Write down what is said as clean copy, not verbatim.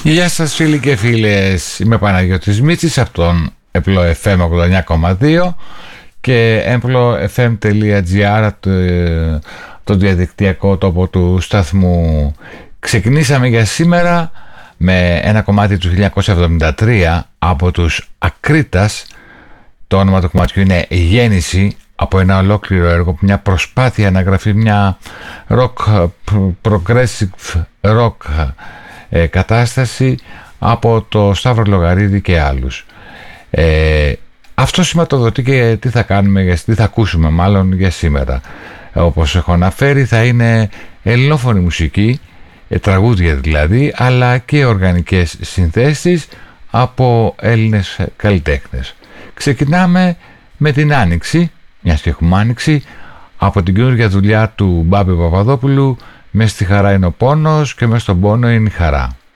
Γεια σας φίλοι και φίλες, είμαι Παναγιώτης Μίτσης από τον Emplo FM 89,2 και emplofm.gr, το διαδικτυακό τόπο του σταθμού. Ξεκινήσαμε για σήμερα με ένα κομμάτι του 1973 από τους Ακρίτας. Το όνομα του κομματιού είναι «Γέννηση», από ένα ολόκληρο έργο, μια προσπάθεια να γραφεί μια progressive rock κατάσταση από το Σταύρο Λογαρίδη και άλλους. Αυτό σηματοδοτεί και τι θα κάνουμε, τι θα ακούσουμε μάλλον για σήμερα. Όπως έχω αναφέρει, θα είναι ελληνόφωνη μουσική, τραγούδια δηλαδή, αλλά και οργανικές συνθέσεις από Έλληνες καλλιτέχνες. Ξεκινάμε με την Άνοιξη, μιας και έχουμε Άνοιξη, από την καινούργια δουλειά του Μπάμπη Παπαδόπουλου, «Μες στη χαρά είναι ο πόνος και μες στον πόνο είναι η χαρά».